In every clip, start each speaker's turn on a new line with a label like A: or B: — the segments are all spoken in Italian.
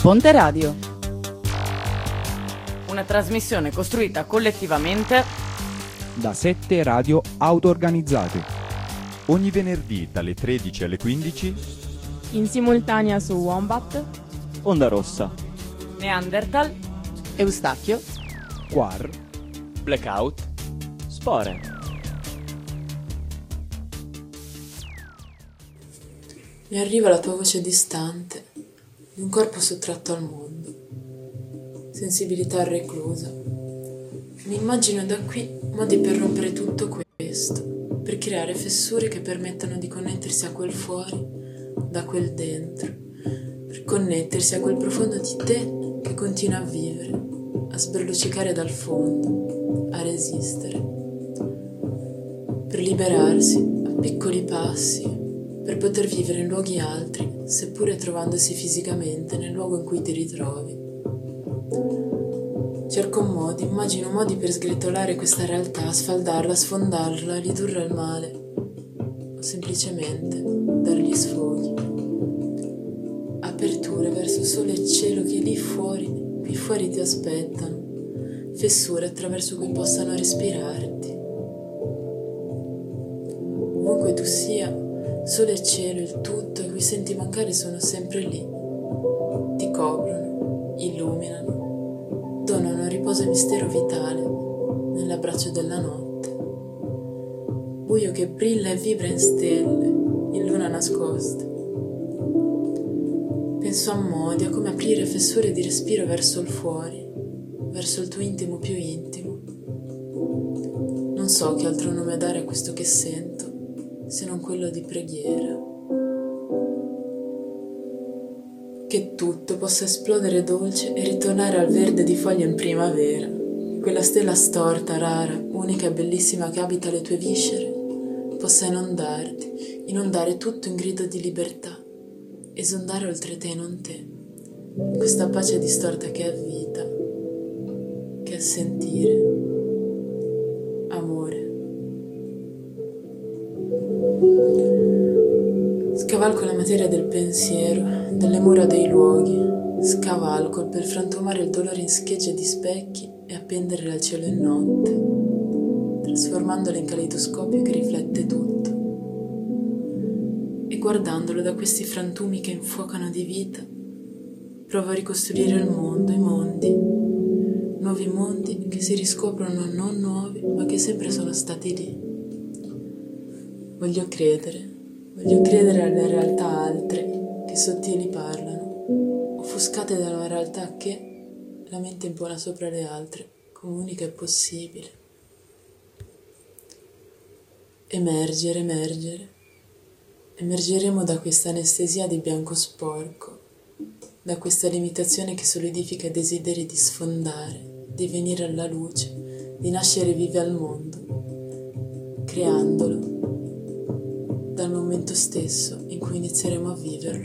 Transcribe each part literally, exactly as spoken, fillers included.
A: Ponte Radio. Una trasmissione costruita collettivamente
B: da sette radio auto-organizzate.
C: Ogni venerdì dalle tredici alle quindici
D: in simultanea su Wombat,
E: Onda Rossa,
A: Neanderthal,
F: Eustachio,
B: Quar,
E: Blackout, Spore.
G: Mi arriva la tua voce distante di un corpo sottratto al mondo, sensibilità reclusa. Mi immagino da qui modi per rompere tutto questo, per creare fessure che permettano di connettersi a quel fuori, da quel dentro, per connettersi a quel profondo di te che continua a vivere, a sberlucicare dal fondo, a resistere, per liberarsi a piccoli passi, per poter vivere in luoghi altri, seppure trovandosi fisicamente nel luogo in cui ti ritrovi. Cerco modi, immagino modi per sgretolare questa realtà, sfaldarla, sfondarla, ridurre al male, o semplicemente dargli sfoghi. Aperture verso sole e cielo che lì fuori, qui fuori ti aspettano, fessure attraverso cui possano respirarti. Ovunque tu sia, sole e cielo, il tutto, e cui senti mancare sono sempre lì. Ti coprono, illuminano, donano riposo e mistero vitale nell'abbraccio della notte. Buio che brilla e vibra in stelle, in luna nascoste. Penso a modi, a come aprire fessure di respiro verso il fuori, verso il tuo intimo più intimo. Non so che altro nome dare a questo che sento, se non quello di preghiera. Che tutto possa esplodere dolce e ritornare al verde di foglie in primavera. Quella stella storta, rara, unica e bellissima che abita le tue viscere, possa inondarti, inondare tutto in grido di libertà, esondare oltre te e non te, in questa pace distorta che è vita, che è sentire, amore. Scavalco la materia del pensiero, delle mura dei luoghi, scavalco per frantumare il dolore in schegge di specchi e appendere al cielo in notte, trasformandolo in caleidoscopio che riflette tutto. E guardandolo da questi frantumi che infuocano di vita, provo a ricostruire il mondo, i mondi, nuovi mondi che si riscoprono non nuovi, ma che sempre sono stati lì. Voglio credere. Voglio credere alle realtà altre che sottili parlano, offuscate da una realtà che la mente impone sopra le altre, come unica e possibile. Emergere, emergere. Emergeremo da questa anestesia di bianco sporco, da questa limitazione che solidifica i desideri di sfondare, di venire alla luce, di nascere vive al mondo, creandolo dal momento stesso in cui inizieremo a viverlo.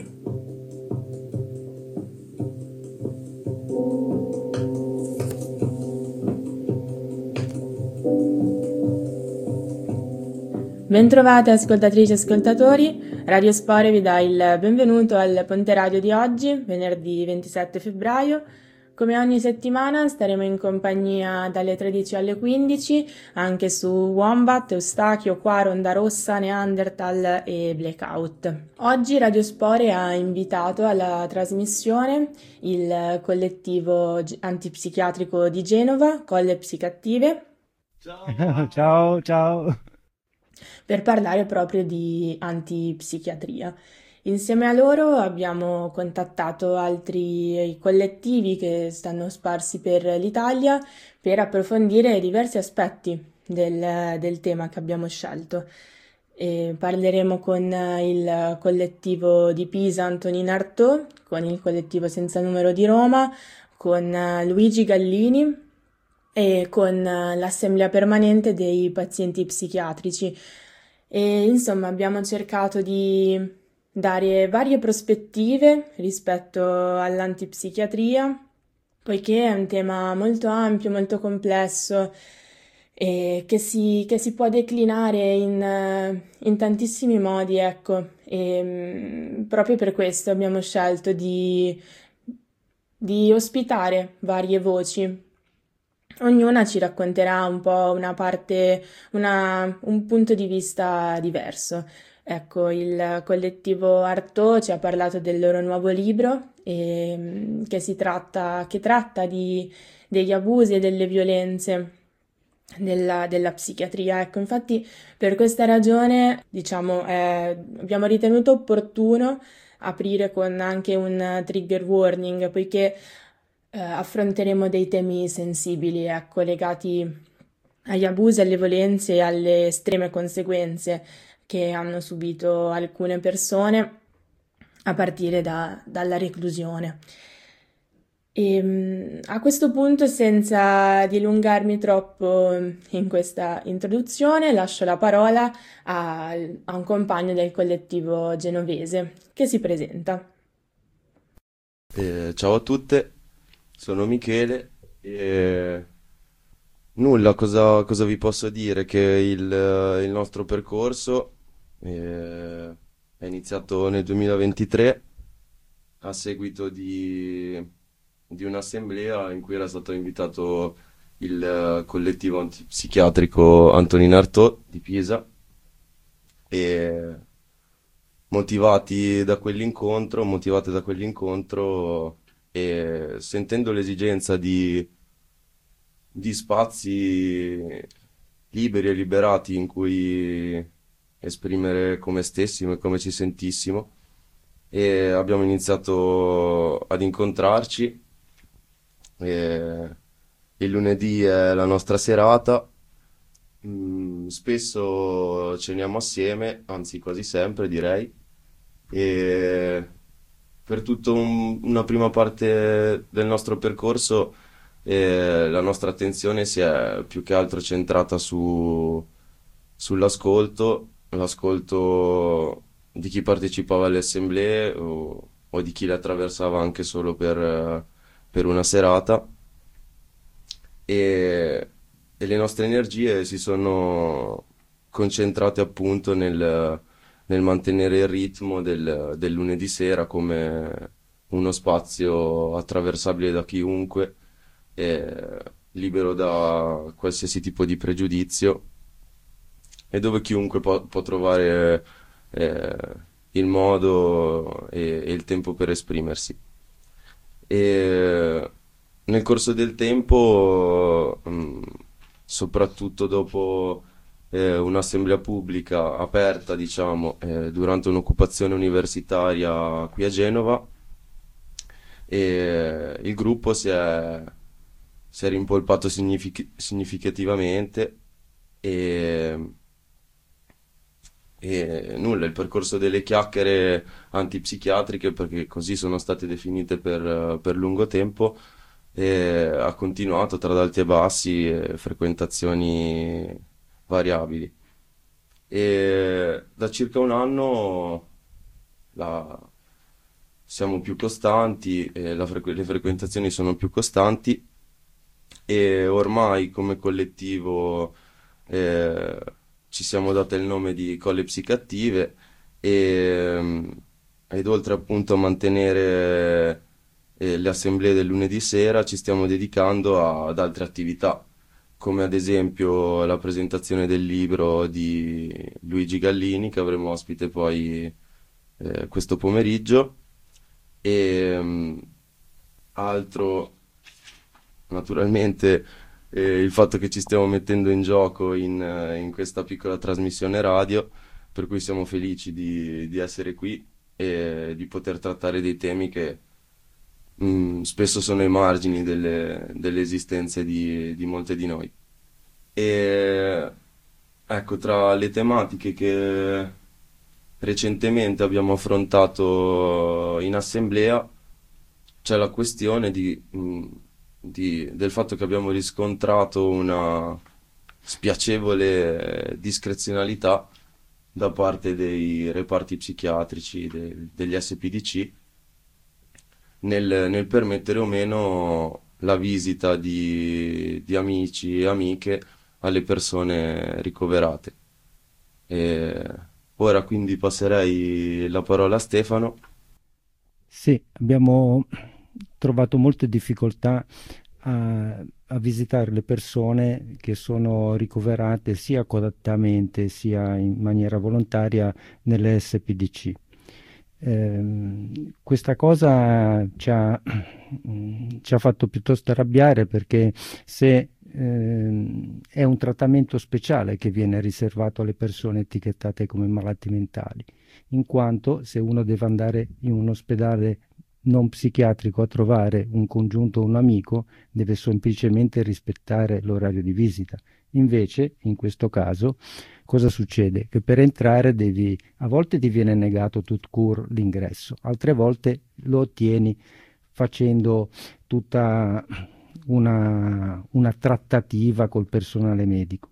D: Bentrovate ascoltatrici e ascoltatori, Radio Spore vi dà il benvenuto al Ponte Radio di oggi, venerdì ventisette febbraio. Come ogni settimana staremo in compagnia dalle tredici alle quindici anche su Wombat, Eustachio, Quar, Onda Rossa, Neanderthal e Blackout. Oggi Radio Spore ha invitato alla trasmissione il collettivo antipsichiatrico di Genova, Colle Psicoattive.
B: Ciao, ciao, ciao.
D: Per parlare proprio di antipsichiatria. Insieme a loro abbiamo contattato altri collettivi che stanno sparsi per l'Italia per approfondire diversi aspetti del, del tema che abbiamo scelto. E parleremo con il collettivo di Pisa Antonino Artaud, con il collettivo Senza Numero di Roma, con Luigi Gallini e con l'Assemblea Permanente dei Pazienti Psichiatrici. E insomma abbiamo cercato di dare varie prospettive rispetto all'antipsichiatria, poiché è un tema molto ampio, molto complesso e che si, che si può declinare in, in tantissimi modi, ecco. E, proprio per questo abbiamo scelto di di ospitare varie voci. Ognuna ci racconterà un po' una parte, una- un punto di vista diverso. Ecco, il collettivo Artaud ci ha parlato del loro nuovo libro, ehm, che si tratta, che tratta di- degli abusi e delle violenze della, della psichiatria. Ecco, infatti per questa ragione, diciamo, eh, abbiamo ritenuto opportuno aprire con anche un trigger warning, poiché eh, affronteremo dei temi sensibili, ecco, legati agli abusi, alle violenze e alle estreme conseguenze che hanno subito alcune persone a partire da- dalla reclusione. E, mm, a questo punto, senza dilungarmi troppo in questa introduzione, lascio la parola a, a un compagno del collettivo genovese che si presenta.
F: Eh, ciao a tutte, sono Michele e nulla, cosa, cosa vi posso dire? Che il, eh, il nostro percorso eh, è iniziato nel duemilaventitré a seguito di, di un'assemblea in cui era stato invitato il eh, collettivo antipsichiatrico Antonin Artaud di Pisa e motivati da quell'incontro, motivate da quell'incontro e sentendo l'esigenza di, di spazi liberi e liberati in cui esprimere come stessimo e come ci sentissimo, e abbiamo iniziato ad incontrarci. E il lunedì è la nostra serata. Mm, spesso ceniamo assieme, anzi quasi sempre direi, e per tutta una prima parte del nostro percorso eh, la nostra attenzione si è più che altro centrata su, sull'ascolto, l'ascolto di chi partecipava alle assemblee o, o di chi le attraversava anche solo per, eh, per una serata e, e le nostre energie si sono concentrate appunto nel, nel mantenere il ritmo del, del lunedì sera come uno spazio attraversabile da chiunque, e libero da qualsiasi tipo di pregiudizio e dove chiunque può, può trovare eh, il modo e, e il tempo per esprimersi. E nel corso del tempo, mh, soprattutto dopo eh, un'assemblea pubblica aperta, diciamo, eh, durante un'occupazione universitaria qui a Genova, e il gruppo si è, si è rimpolpato signific- significativamente e, e nulla, il percorso delle chiacchiere antipsichiatriche, perché così sono state definite per, per lungo tempo, e ha continuato tra alti e bassi e frequentazioni variabili. E da circa un anno la- siamo più costanti, e la frequ- le frequentazioni sono più costanti e ormai come collettivo eh, ci siamo dati il nome di Colle Psicattive e, mm, ed oltre appunto a mantenere eh, le assemblee del lunedì sera ci stiamo dedicando a- ad altre attività, come ad esempio la presentazione del libro di Luigi Gallini che avremo ospite poi eh, questo pomeriggio e mm, altro naturalmente eh, il fatto che ci stiamo mettendo in gioco in, eh, in questa piccola trasmissione radio, per cui siamo felici di, di essere qui e di poter trattare dei temi che mm, spesso sono ai margini delle, delle esistenze di, di molte di noi. E ecco, tra le tematiche che recentemente abbiamo affrontato in assemblea c'è la questione di, mh, di- del fatto che abbiamo riscontrato una spiacevole discrezionalità da parte dei reparti psichiatrici, de- degli S P D C, nel, nel permettere o meno la visita di, di amici e amiche alle persone ricoverate. E ora quindi passerei la parola a Stefano.
B: Sì, abbiamo
H: trovato molte difficoltà a, a visitare le persone che sono ricoverate sia coattamente sia in maniera volontaria nelle S P D C. Eh, questa cosa ci ha, ci ha fatto piuttosto arrabbiare, perché se eh, è un trattamento speciale che viene riservato alle persone etichettate come malati mentali, in quanto se uno deve andare in un ospedale non psichiatrico a trovare un congiunto o un amico, deve semplicemente rispettare l'orario di visita. Invece, in questo caso, cosa succede? Che per entrare devi, a volte ti viene negato tout court l'ingresso, altre volte lo ottieni facendo tutta una, una trattativa col personale medico.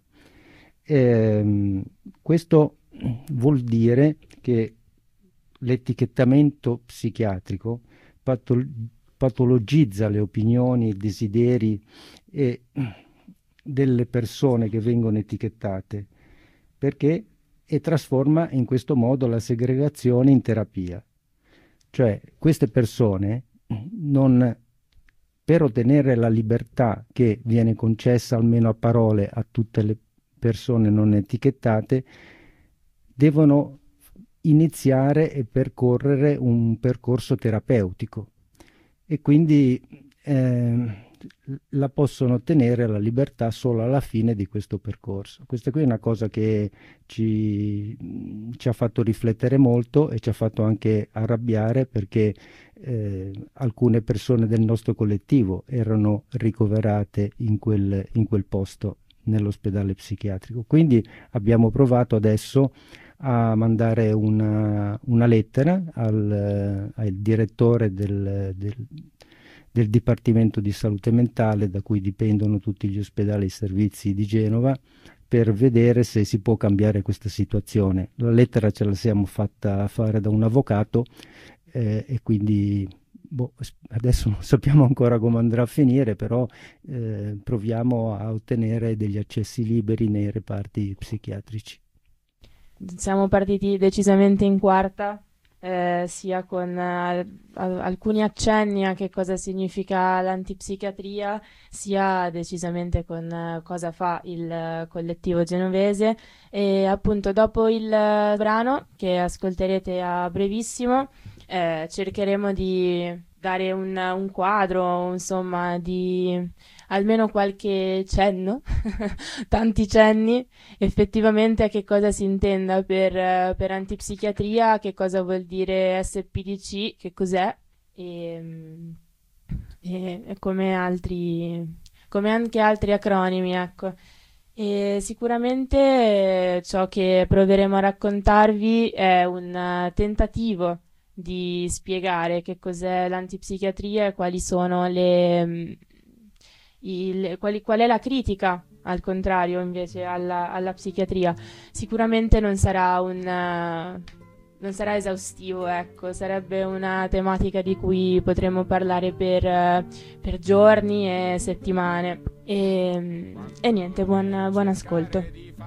H: E, questo vuol dire che l'etichettamento psichiatrico patol- patologizza le opinioni, i desideri e delle persone che vengono etichettate, perché e trasforma in questo modo la segregazione in terapia. Cioè queste persone, non, per ottenere la libertà che viene concessa almeno a parole a tutte le persone non etichettate, devono iniziare e percorrere un percorso terapeutico, e quindi eh, la possono ottenere la libertà solo alla fine di questo percorso. Questa qui è una cosa che ci, ci ha fatto riflettere molto e ci ha fatto anche arrabbiare, perché eh, alcune persone del nostro collettivo erano ricoverate in quel, in quel posto nell'ospedale psichiatrico. Quindi abbiamo provato adesso a mandare una, una lettera al, al direttore del, del, del Dipartimento di Salute Mentale, da cui dipendono tutti gli ospedali e servizi di Genova, per vedere se si può cambiare questa situazione. La lettera ce la siamo fatta fare da un avvocato eh, e quindi boh, adesso non sappiamo ancora come andrà a finire, però eh, proviamo a ottenere degli accessi liberi nei reparti psichiatrici.
D: Siamo partiti decisamente in quarta, eh, sia con eh, alcuni accenni a che cosa significa l'antipsichiatria, sia decisamente con eh, cosa fa il eh, collettivo genovese. E appunto dopo il eh, brano che ascolterete a brevissimo, eh, cercheremo di dare un, un quadro, insomma, di almeno qualche cenno, tanti cenni, effettivamente a che cosa si intenda per, per antipsichiatria, che cosa vuol dire S P D C, che cos'è, e, e, e come altri, come anche altri acronimi, ecco. E sicuramente ciò che proveremo a raccontarvi è un tentativo di spiegare che cos'è l'antipsichiatria e quali sono le, il, quali, qual è la critica al contrario invece alla, alla psichiatria. Sicuramente non sarà un non sarà esaustivo, ecco, sarebbe una tematica di cui potremmo parlare per, per giorni e settimane. E, e niente, buon, buon ascolto.